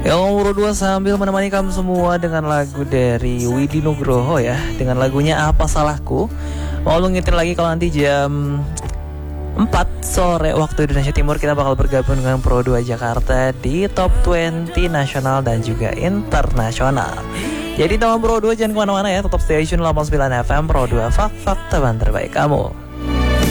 Yang nomor 2 sambil menemani kamu semua dengan lagu dari Widi Nugroho ya, dengan lagunya Apa Salahku. Mau lu ngingetin lagi kalau nanti jam 4 sore waktu Indonesia Timur kita bakal bergabung dengan Pro 2 Jakarta di Top 20 nasional dan juga internasional. Jadi teman Pro 2 jangan kemana-mana ya, tetap stay tune 89 FM Pro 2 fakta terbaik kamu.